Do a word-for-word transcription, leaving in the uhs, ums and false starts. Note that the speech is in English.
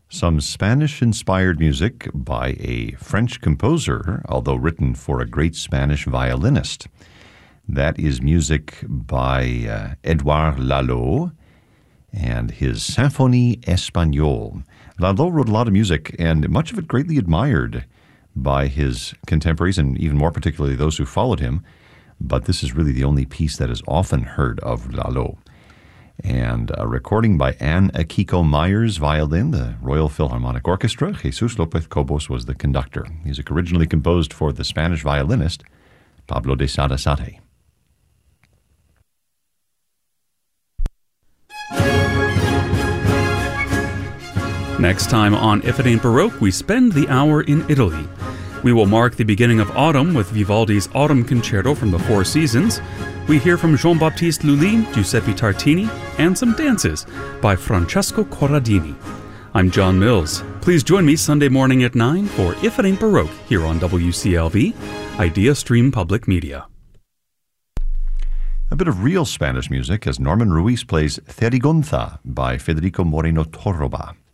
Some Spanish-inspired music by a French composer, although written for a great Spanish violinist. That is music by uh, Edouard Lalo and his Symphonie Espagnole. Lalo wrote a lot of music, and much of it greatly admired by his contemporaries, and even more particularly those who followed him. But this is really the only piece that is often heard of Lalo. And a recording by Anne Akiko Myers, violin, the Royal Philharmonic Orchestra. Jesus Lopez Cobos was the conductor. Music originally composed for the Spanish violinist Pablo de Sarasate. Next time on If It Ain't Baroque, we spend the hour in Italy. We will mark the beginning of autumn with Vivaldi's Autumn Concerto from the Four Seasons. We hear from Jean-Baptiste Lully, Giuseppe Tartini, and some dances by Francesco Corradini. I'm John Mills. Please join me Sunday morning at nine for If It Ain't Baroque here on W C L V, Idea Stream Public Media. A bit of real Spanish music as Norman Ruiz plays Therigonza by Federico Moreno Torroba.